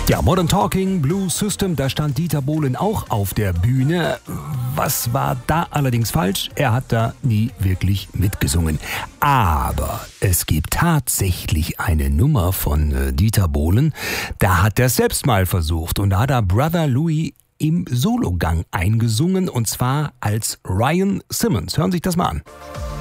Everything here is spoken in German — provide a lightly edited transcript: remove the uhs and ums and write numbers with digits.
Ja, Modern Talking, Blue System, da stand Dieter Bohlen auch auf der Bühne. Was war da allerdings falsch? Er hat da nie wirklich mitgesungen. Aber es gibt tatsächlich eine Nummer von Dieter Bohlen. Da hat er es selbst mal versucht und da hat er Brother Louie im Sologang eingesungen und zwar als Ryan Simmons. Hören Sie sich das mal an.